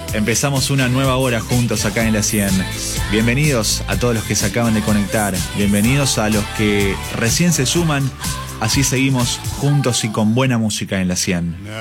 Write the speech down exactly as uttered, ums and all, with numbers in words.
Empezamos una nueva hora juntos acá en La cien. Bienvenidos a todos los que se acaban de conectar. Bienvenidos a los que recién se suman. Así seguimos juntos y con buena música en La cien.